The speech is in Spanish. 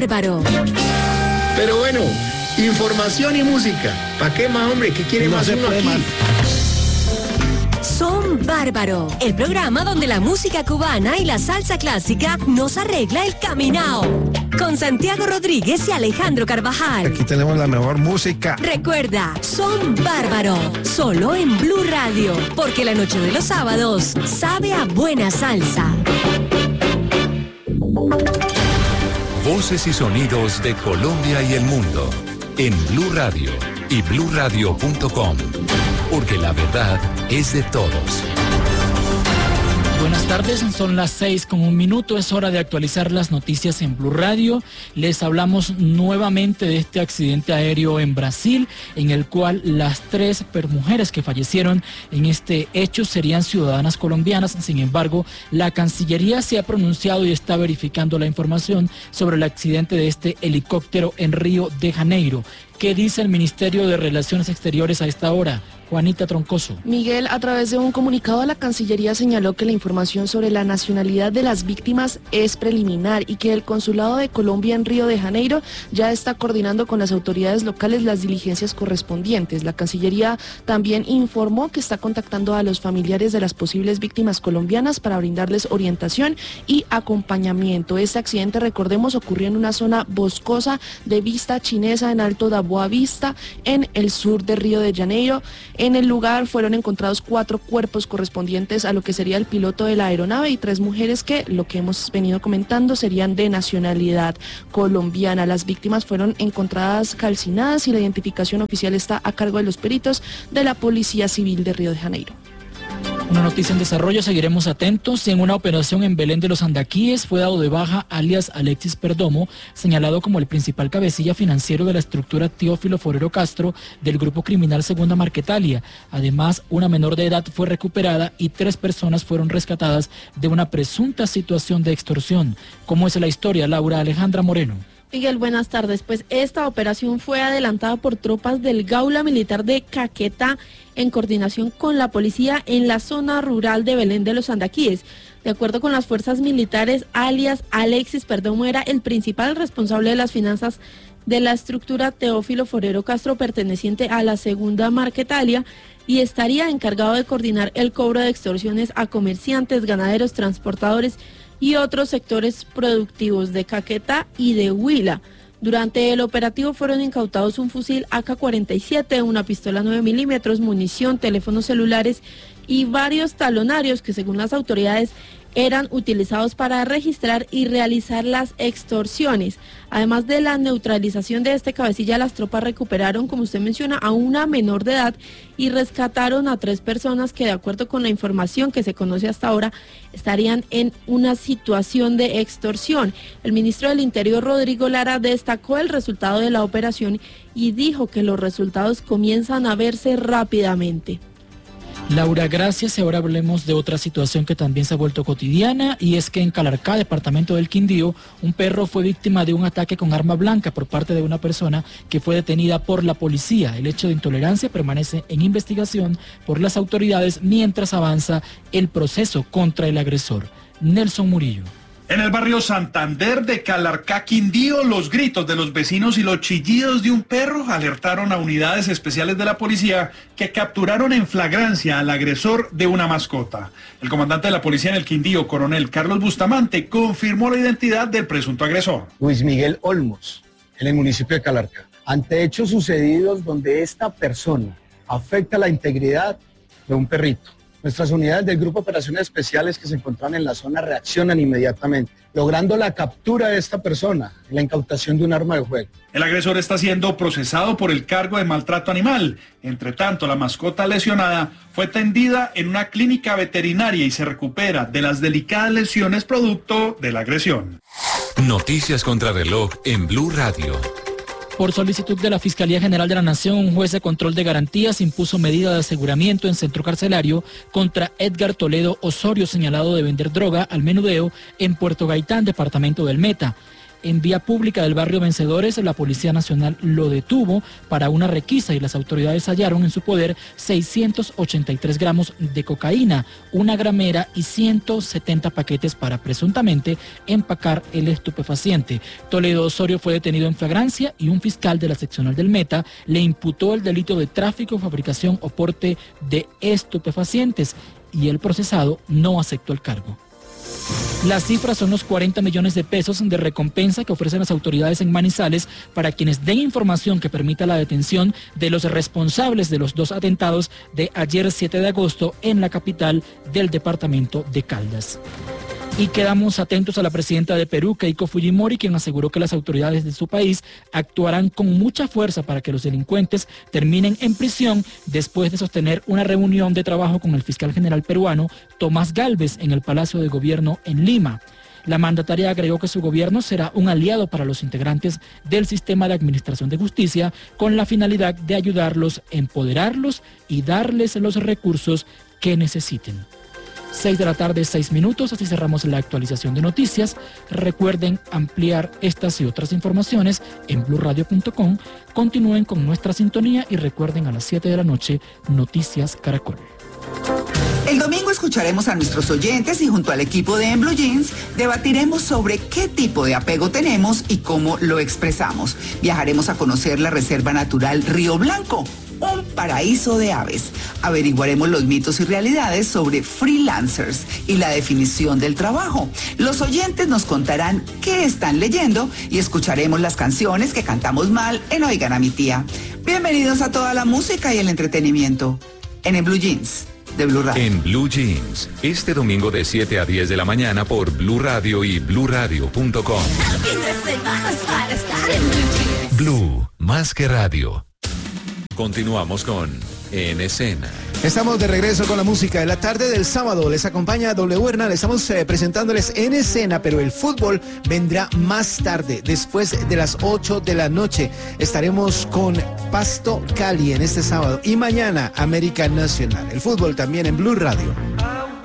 bárbaro. Pero bueno, información y música. ¿Para qué más, hombre? ¿Qué quiere más uno aquí? Son Bárbaro, el programa donde la música cubana y la salsa clásica nos arregla el caminao. Con Santiago Rodríguez y Alejandro Carvajal. Aquí tenemos la mejor música. Recuerda, Son Bárbaro, solo en Blue Radio, porque la noche de los sábados sabe a buena salsa. Voces y sonidos de Colombia y el mundo en Blue Radio y bluradio.com, porque la verdad es de todos. Buenas tardes, son las 6:01, es hora de actualizar las noticias en Blue Radio. Les hablamos nuevamente de este accidente aéreo en Brasil, en el cual las 3 mujeres que fallecieron en este hecho serían ciudadanas colombianas. Sin embargo, la Cancillería se ha pronunciado y está verificando la información sobre el accidente de este helicóptero en Río de Janeiro. ¿Qué dice el Ministerio de Relaciones Exteriores a esta hora? Juanita Troncoso. Miguel, a través de un comunicado, la Cancillería señaló que la información sobre la nacionalidad de las víctimas es preliminar y que el Consulado de Colombia en Río de Janeiro ya está coordinando con las autoridades locales las diligencias correspondientes. La Cancillería también informó que está contactando a los familiares de las posibles víctimas colombianas para brindarles orientación y acompañamiento. Este accidente, recordemos, ocurrió en una zona boscosa de Vista Chinesa en Alto da Boa Vista, en el sur de Río de Janeiro. En el lugar fueron encontrados 4 cuerpos correspondientes a lo que sería el piloto de la aeronave y 3 mujeres que, lo que hemos venido comentando, serían de nacionalidad colombiana. Las víctimas fueron encontradas calcinadas y la identificación oficial está a cargo de los peritos de la Policía Civil de Río de Janeiro. Una noticia en desarrollo, seguiremos atentos. En una operación en Belén de los Andaquíes fue dado de baja alias Alexis Perdomo, señalado como el principal cabecilla financiero de la estructura Teófilo Forero Castro del grupo criminal Segunda Marquetalia. Además, una menor de edad fue recuperada y 3 personas fueron rescatadas de una presunta situación de extorsión. ¿Cómo es la historia, Laura Alejandra Moreno? Miguel, buenas tardes. Pues esta operación fue adelantada por tropas del Gaula Militar de Caquetá en coordinación con la policía en la zona rural de Belén de los Andaquíes. De acuerdo con las fuerzas militares, alias Alexis Perdomo era el principal responsable de las finanzas de la estructura Teófilo Forero Castro perteneciente a la Segunda Marquetalia y estaría encargado de coordinar el cobro de extorsiones a comerciantes, ganaderos, transportadores y otros sectores productivos de Caquetá y de Huila. Durante el operativo fueron incautados un fusil AK-47, una pistola 9 milímetros, munición, teléfonos celulares y varios talonarios que, según las autoridades, eran utilizados para registrar y realizar las extorsiones. Además de la neutralización de este cabecilla, las tropas recuperaron, como usted menciona, a una menor de edad y rescataron a 3 personas que, de acuerdo con la información que se conoce hasta ahora, estarían en una situación de extorsión. El ministro del Interior, Rodrigo Lara, destacó el resultado de la operación y dijo que los resultados comienzan a verse rápidamente. Laura, gracias. Y ahora hablemos de otra situación que también se ha vuelto cotidiana, y es que en Calarcá, departamento del Quindío, un perro fue víctima de un ataque con arma blanca por parte de una persona que fue detenida por la policía. El hecho de intolerancia permanece en investigación por las autoridades mientras avanza el proceso contra el agresor. Nelson Murillo. En el barrio Santander de Calarcá, Quindío, los gritos de los vecinos y los chillidos de un perro alertaron a unidades especiales de la policía que capturaron en flagrancia al agresor de una mascota. El comandante de la policía en el Quindío, coronel Carlos Bustamante, confirmó la identidad del presunto agresor. Luis Miguel Olmos, en el municipio de Calarcá. Ante hechos sucedidos donde esta persona afecta la integridad de un perrito, nuestras unidades del Grupo de Operaciones Especiales que se encontraban en la zona reaccionan inmediatamente, logrando la captura de esta persona y la incautación de un arma de fuego. El agresor está siendo procesado por el cargo de maltrato animal. Entre tanto, la mascota lesionada fue atendida en una clínica veterinaria y se recupera de las delicadas lesiones producto de la agresión. Noticias contra reloj en Blue Radio. Por solicitud de la Fiscalía General de la Nación, un juez de control de garantías impuso medida de aseguramiento en centro carcelario contra Edgar Toledo Osorio, señalado de vender droga al menudeo en Puerto Gaitán, departamento del Meta. En vía pública del barrio Vencedores, la Policía Nacional lo detuvo para una requisa y las autoridades hallaron en su poder 683 gramos de cocaína, una gramera y 170 paquetes para presuntamente empacar el estupefaciente. Toledo Osorio fue detenido en flagrancia y un fiscal de la seccional del Meta le imputó el delito de tráfico, fabricación o porte de estupefacientes y el procesado no aceptó el cargo. Las cifras son los 40 millones de pesos de recompensa que ofrecen las autoridades en Manizales para quienes den información que permita la detención de los responsables de los 2 atentados de ayer 7 de agosto en la capital del departamento de Caldas. Y quedamos atentos a la presidenta de Perú, Keiko Fujimori, quien aseguró que las autoridades de su país actuarán con mucha fuerza para que los delincuentes terminen en prisión después de sostener una reunión de trabajo con el fiscal general peruano, Tomás Gálvez, en el Palacio de Gobierno en Lima. La mandataria agregó que su gobierno será un aliado para los integrantes del sistema de administración de justicia con la finalidad de ayudarlos, empoderarlos y darles los recursos que necesiten. 6 de la tarde, 6 minutos, así cerramos la actualización de noticias. Recuerden ampliar estas y otras informaciones en blurradio.com. Continúen con nuestra sintonía y recuerden a las 7 de la noche, Noticias Caracol. El domingo escucharemos a nuestros oyentes y junto al equipo de En Blue Jeans debatiremos sobre qué tipo de apego tenemos y cómo lo expresamos. Viajaremos a conocer la Reserva Natural Río Blanco, un paraíso de aves. Averiguaremos los mitos y realidades sobre freelancers y la definición del trabajo. Los oyentes nos contarán qué están leyendo y escucharemos las canciones que cantamos mal en Oigan a mi tía. Bienvenidos a toda la música y el entretenimiento en Blue Jeans de Blue Radio. En Blue Jeans, este domingo de 7 a 10 de la mañana por Blue Radio y bluradio.com. Blue, más que radio. Continuamos con En Escena. Estamos de regreso con la música de la tarde del sábado. Les acompaña W Hernán. Estamos presentándoles En Escena, pero el fútbol vendrá más tarde, después de las 8 de la noche. Estaremos con Pasto Cali en este sábado y mañana América Nacional. El fútbol también en Blue Radio.